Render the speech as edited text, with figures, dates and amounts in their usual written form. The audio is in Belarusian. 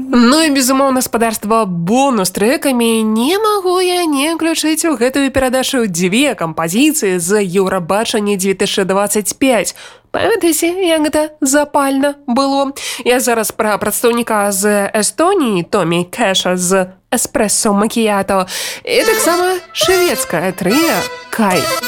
Ну і, безумоўна, спадарства бонус трэкамі не магу я не ўключыць у гэтую перадачу дзве кампазіцыі з Еўрабачання 2025. Памятаеце, як гэта запальна было? Я зараз пра прадстаўніка з Эстоніі, Томі Кэша з «Эспрэссо Макіято», і таксама шведскае трыа «Кай».